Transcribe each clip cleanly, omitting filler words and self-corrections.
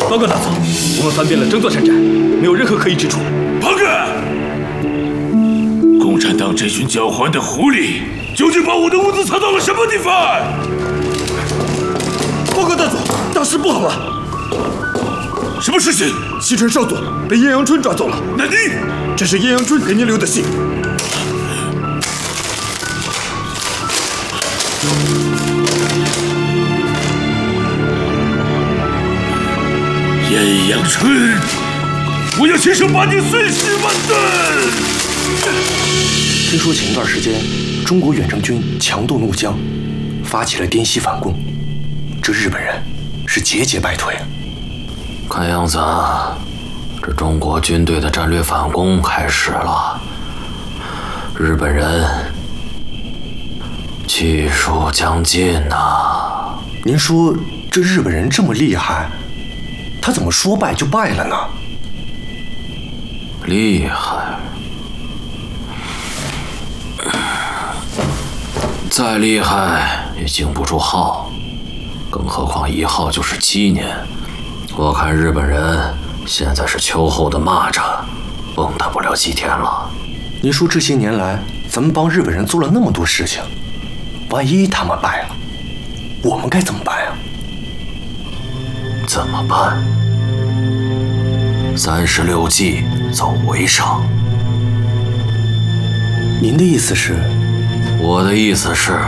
报告大佐，我们翻遍了整座山寨，没有任何可疑之处。 庞哥，共产党这群狡猾的狐狸，究竟把我的物资藏到了什么地方？ 报告大佐，大事不好了！ 什么事情？ 西川少佐被燕阳春抓走了。 那你？ 这是燕阳春给您留的信。 燕阳春，我要亲手把你碎尸万段！ 听说前一段时间，中国远征军强渡怒江，发起了滇西反攻，这日本人是节节败退。 看样子，这中国军队的战略反攻开始了。日本人气数将尽呐！ 您说这日本人这么厉害，他怎么说败就败了呢？ 厉害，再厉害也经不住耗，更何况一耗就是7年。我看日本人现在是秋后的蚂蚱，蹦跶不了几天了。 您说这些年来，咱们帮日本人做了那么多事情，万一他们败了，我们该怎么办呀？ 怎么办？36计，走为上。 您的意思是？ 我的意思是，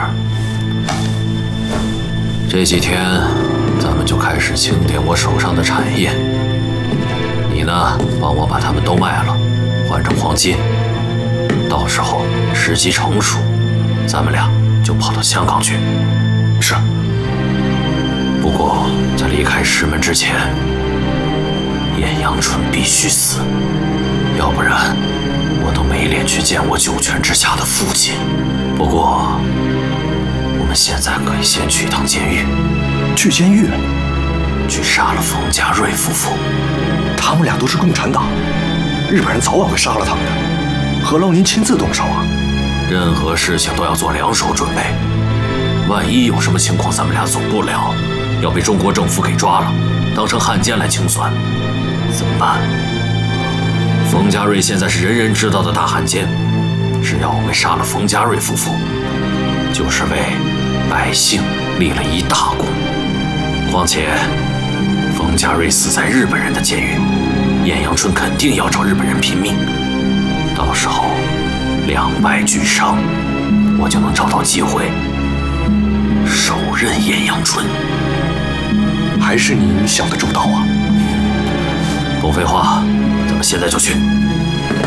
这几天咱们就开始清点我手上的产业。你呢，帮我把它们都卖了，换成黄金。到时候时机成熟，咱们俩就跑到香港去。 是。 不过在离开师门之前，燕阳春必须死，要不然我都没脸去见我九泉之下的父亲。不过，我们现在可以先去一趟监狱。 去监狱？ 去杀了冯家瑞夫妇。 他们俩都是共产党，日本人早晚会杀了他们的，何劳您亲自动手啊？ 任何事情都要做2手准备，万一有什么情况咱们俩走不了，要被中国政府给抓了，当成汉奸来清算，怎么办？冯家瑞现在是人人知道的大汉奸，只要我们杀了冯家瑞夫妇，就是为百姓立了一大功。况且，冯家瑞死在日本人的监狱，燕阳春肯定要找日本人拼命，到时候2败俱伤，我就能找到机会手刃燕阳春。 还是你想得周到啊！ 不废话，咱们现在就去。